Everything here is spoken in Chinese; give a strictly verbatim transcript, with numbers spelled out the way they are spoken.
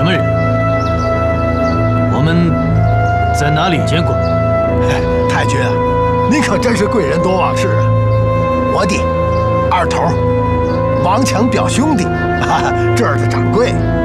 什么人？我们在哪里见过？ 太君，你可真是贵人多忘事啊！我的二头，王强表兄弟，这儿的掌柜。